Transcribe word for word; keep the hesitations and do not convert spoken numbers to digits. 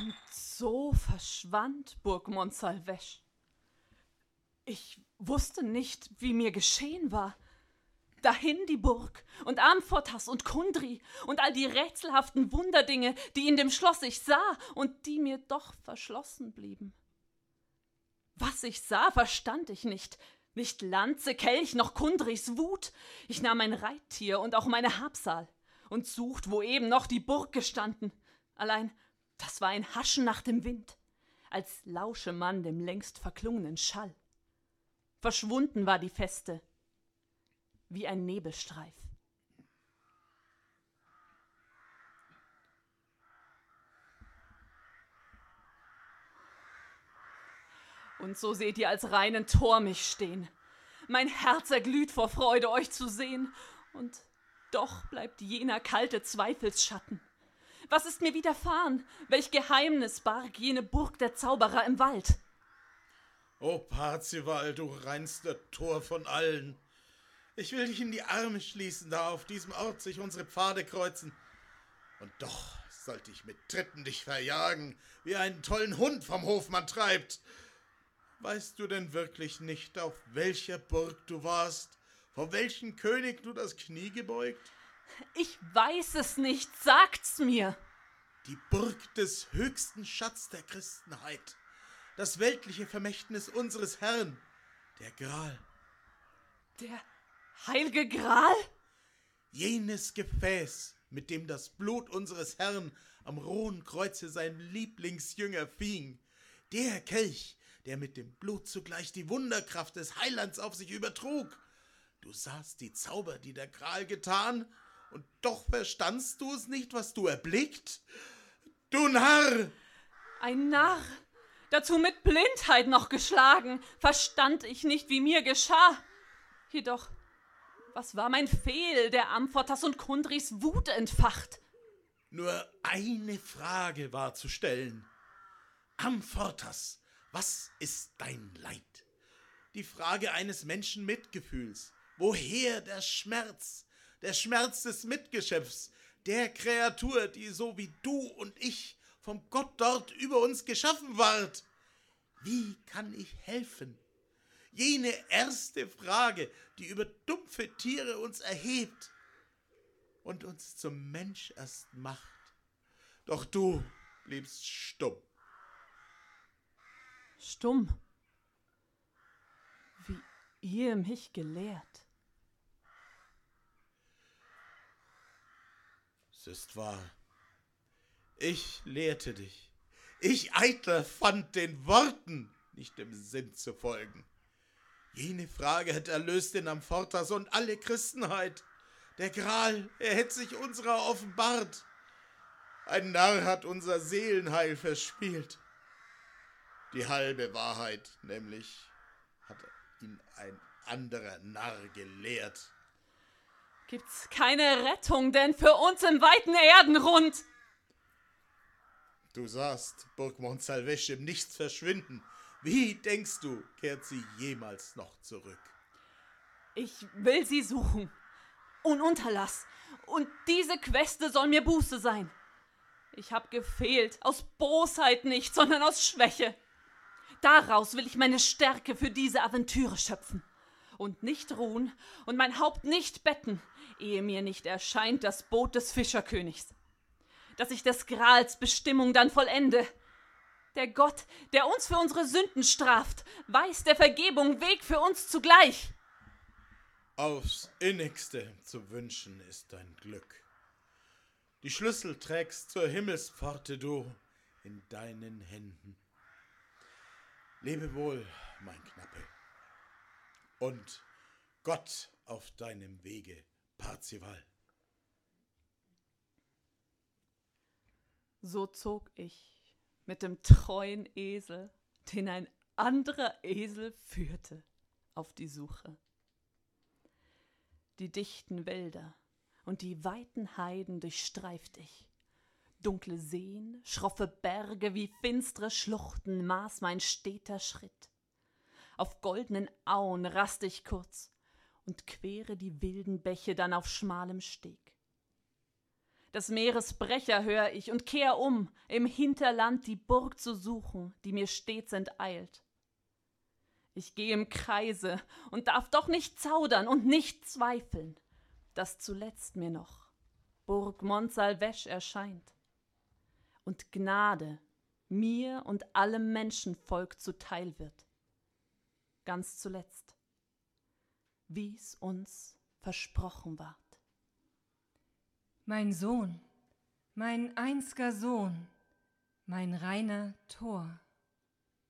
Und so verschwand Burg Montsalvesch. Ich wusste nicht, wie mir geschehen war. Dahin die Burg und Amfortas und Kundry und all die rätselhaften Wunderdinge, die in dem Schloss ich sah und die mir doch verschlossen blieben. Was ich sah, verstand ich nicht. Nicht Lanze, Kelch, noch Kundrys Wut. Ich nahm mein Reittier und auch meine Habsal und sucht, wo eben noch die Burg gestanden. Allein, das war ein Haschen nach dem Wind, als lausche man dem längst verklungenen Schall. Verschwunden war die Feste, wie ein Nebelstreif. Und so seht ihr als reinen Tor mich stehen. Mein Herz erglüht vor Freude, euch zu sehen. Und doch bleibt jener kalte Zweifelsschatten. Was ist mir widerfahren? Welch Geheimnis barg jene Burg der Zauberer im Wald? O Parzival, du reinster Tor von allen. Ich will dich in die Arme schließen, da auf diesem Ort sich unsere Pfade kreuzen. Und doch sollte ich mit Tritten dich verjagen, wie einen tollen Hund vom Hofmann treibt. Weißt du denn wirklich nicht, auf welcher Burg du warst, vor welchen König du das Knie gebeugt? Ich weiß es nicht, sagt's mir. Die Burg des höchsten Schatz der Christenheit, das weltliche Vermächtnis unseres Herrn, der Gral. Der heilige Gral? Jenes Gefäß, mit dem das Blut unseres Herrn am rohen Kreuze sein Lieblingsjünger fing. Der Kelch, der mit dem Blut zugleich die Wunderkraft des Heilands auf sich übertrug. Du sahst die Zauber, die der Gral getan, und doch verstandst du es nicht, was du erblickt? Du Narr! Ein Narr, dazu mit Blindheit noch geschlagen, verstand ich nicht, wie mir geschah. Jedoch, was war mein Fehl, der Amfortas und Kundrys Wut entfacht? Nur eine Frage war zu stellen. Amfortas, was ist dein Leid? Die Frage eines Menschen Mitgefühls. Woher der Schmerz? Der Schmerz des Mitgeschöpfs, der Kreatur, die so wie du und ich vom Gott dort über uns geschaffen ward. Wie kann ich helfen? Jene erste Frage, die über dumpfe Tiere uns erhebt und uns zum Mensch erst macht. Doch du bliebst stumm. Stumm, wie ihr mich gelehrt. Es ist wahr. Ich lehrte dich. Ich, Eitler, fand den Worten, nicht dem Sinn zu folgen. Jene Frage hätte erlöst den Amfortas und alle Christenheit. Der Gral, er hätte sich unserer offenbart. Ein Narr hat unser Seelenheil verspielt. Die halbe Wahrheit, nämlich, hat ihn ein anderer Narr gelehrt. Gibt's keine Rettung denn für uns im weiten Erdenrund? Du sahst Burg Montsalvesch im Nichts verschwinden. Wie denkst du, kehrt sie jemals noch zurück? Ich will sie suchen. Ununterlass. Und diese Queste soll mir Buße sein. Ich hab gefehlt, aus Bosheit nicht, sondern aus Schwäche. Daraus will ich meine Stärke für diese Aventüre schöpfen. Und nicht ruhen und mein Haupt nicht betten, ehe mir nicht erscheint das Boot des Fischerkönigs. Dass ich des Grals Bestimmung dann vollende. Der Gott, der uns für unsere Sünden straft, weiß der Vergebung Weg für uns zugleich. Aufs Innigste zu wünschen ist dein Glück. Die Schlüssel trägst zur Himmelspforte du in deinen Händen. Lebe wohl, mein Knappe. Und Gott auf deinem Wege, Parzival. So zog ich mit dem treuen Esel, den ein anderer Esel führte, auf die Suche. Die dichten Wälder und die weiten Heiden durchstreift ich. Dunkle Seen, schroffe Berge wie finstre Schluchten maß mein steter Schritt. Auf goldenen Auen rast ich kurz und quere die wilden Bäche dann auf schmalem Steg. Des Meeres Brecher hör ich und kehr um, im Hinterland die Burg zu suchen, die mir stets enteilt. Ich geh im Kreise und darf doch nicht zaudern und nicht zweifeln, dass zuletzt mir noch Burg Montsalvesch erscheint und Gnade mir und allem Menschenvolk zuteil wird. Ganz zuletzt, wie's uns versprochen ward. Mein Sohn, mein einzger Sohn, mein reiner Tor.